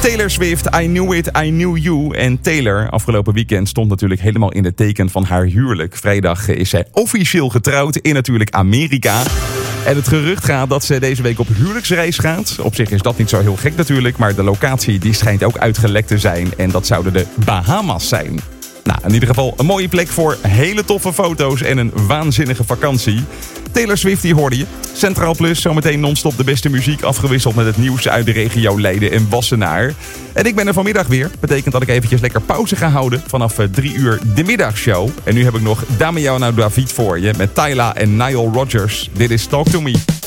Taylor Swift, I Knew It, I Knew You. En Taylor, afgelopen weekend, stond natuurlijk helemaal in het teken van haar huwelijk. Vrijdag is zij officieel getrouwd in natuurlijk Amerika. En het gerucht gaat dat ze deze week op huwelijksreis gaat. Op zich is dat niet zo heel gek natuurlijk, maar de locatie die schijnt ook uitgelekt te zijn. En dat zouden de Bahamas zijn. Nou, in ieder geval een mooie plek voor hele toffe foto's en een waanzinnige vakantie. Taylor Swift, die hoorde je. Centraal Plus, zometeen non-stop de beste muziek, afgewisseld met het nieuws uit de regio Leiden en Wassenaar. En ik ben er vanmiddag weer. Betekent dat ik eventjes lekker pauze ga houden vanaf 3 uur de middagshow. En nu heb ik nog Damiano David voor je met Tyla en Nile Rodgers. Dit is Talk To Me.